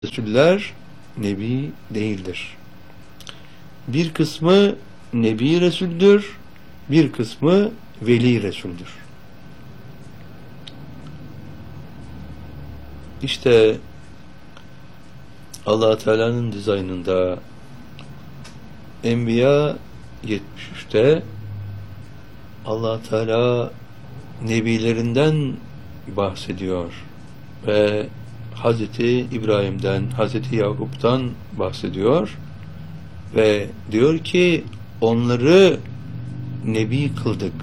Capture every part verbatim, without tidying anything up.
Resuller Nebi değildir. Bir kısmı Nebi Resul'dür, bir kısmı Veli Resul'dür. İşte Allah Teala'nın dizaynında Enbiya yetmiş üçte Allah Teala nebilerinden bahsediyor ve Hazreti İbrahim'den, Hazreti Yakup'tan bahsediyor ve diyor ki onları nebi kıldık,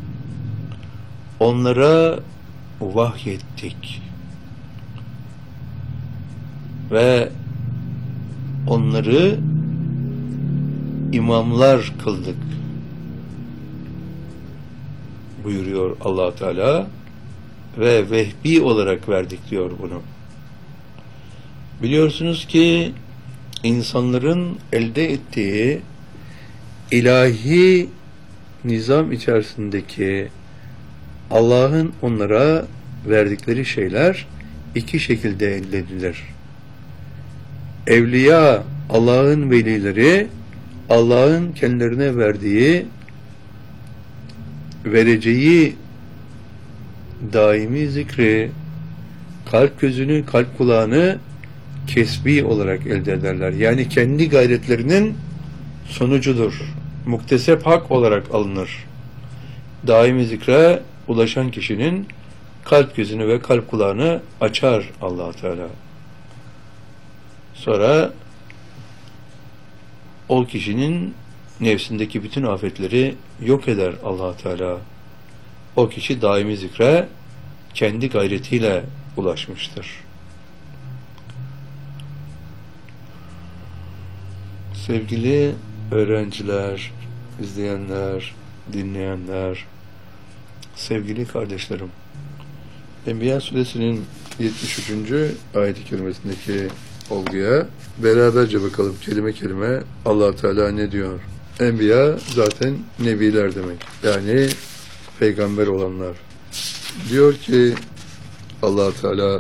onlara vahyettik ve onları imamlar kıldık buyuruyor Allah Teala ve vehbi olarak verdik diyor bunu. Biliyorsunuz ki insanların elde ettiği ilahi nizam içerisindeki Allah'ın onlara verdikleri şeyler iki şekilde elde edilir. Evliya, Allah'ın velileri, Allah'ın kendilerine verdiği, vereceği daimi zikri, kalp gözünü, kalp kulağını kesbi olarak elde ederler. Yani kendi gayretlerinin sonucudur. Muktesep hak olarak alınır. Daimi zikre ulaşan kişinin kalp gözünü ve kalp kulağını açar Allah Teala. Sonra o kişinin nefsindeki bütün afetleri yok eder Allah Teala. O kişi daimi zikre kendi gayretiyle ulaşmıştır. Sevgili öğrenciler, izleyenler, dinleyenler, sevgili kardeşlerim, Enbiya suresinin yetmiş üçüncü ayet-i kerimesindeki olguya beraberce bakalım kelime kelime Allah Teala ne diyor? Enbiya zaten nebiler demek. Yani peygamber olanlar. Diyor ki Allah Teala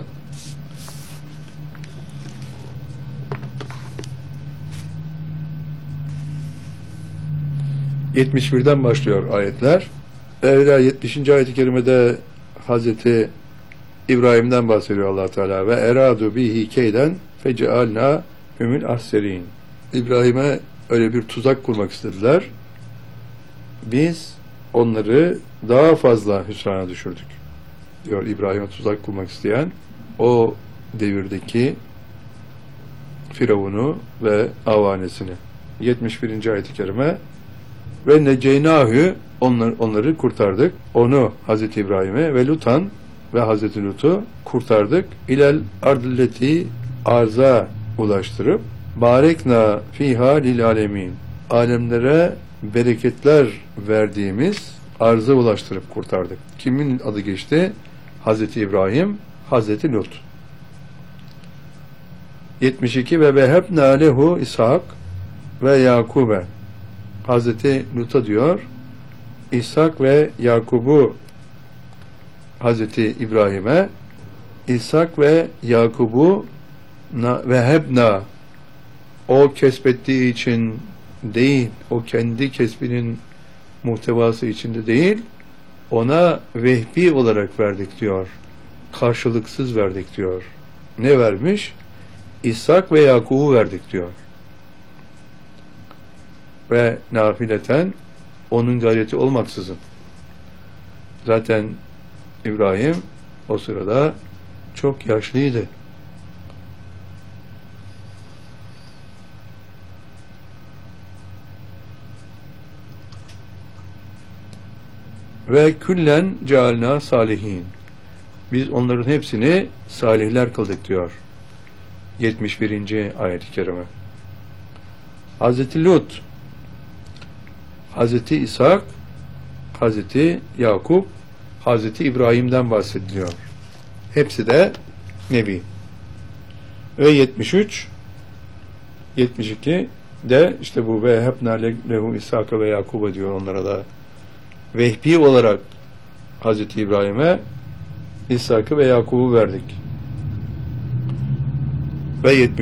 yetmiş birden başlıyor ayetler. Evvela yetmişinci ayet-i kerimede Hazreti İbrahim'den bahsediyor Allah Teala ve eradu bihi keyden fecealna hümül ahserin. İbrahim'e öyle bir tuzak kurmak istediler. Biz onları daha fazla hüsrana düşürdük. Diyor İbrahim'e tuzak kurmak isteyen o devirdeki Firavun'u ve avanesini. yetmiş birinci ayet-i kerime ve neceynâhü onları, onları kurtardık. Onu Hazreti İbrahim'e ve Lutan ve Hazreti Lut'u kurtardık. İlel ardilleti arza ulaştırıp barekna fiha lil alemin. Alemlere bereketler verdiğimiz arza ulaştırıp kurtardık. Kimin adı geçti? Hazreti İbrahim, Hazreti Lut. yetmiş iki ve vehebna lehu İshak ve Yakube. Hazreti Lut'a diyor, İshak ve Yakub'u Hazreti İbrahim'e, İshak ve Yakub'u vehebna, o kesbettiği için değil, o kendi kesbinin muhtevası içinde değil, ona vehbi olarak verdik diyor. Karşılıksız verdik diyor. Ne vermiş? İshak ve Yakub'u verdik diyor. Ve nafileten onun gayreti olmaksızın. Zaten İbrahim o sırada çok yaşlıydı. Ve küllen cealna salihin. Biz onların hepsini salihler kıldık diyor. yetmiş birinci ayet-i kerime. Hazreti Lut, Hazreti İshak, Hazreti Yakup, Hazreti İbrahim'den bahsediliyor. Hepsi de Nebi. Ve yetmiş üç, yetmiş iki de işte bu ve hepna lehu İshak'a ve Yakub'a diyor onlara da. Vehbi olarak Hazreti İbrahim'e İshak'ı ve Yakub'u verdik. ve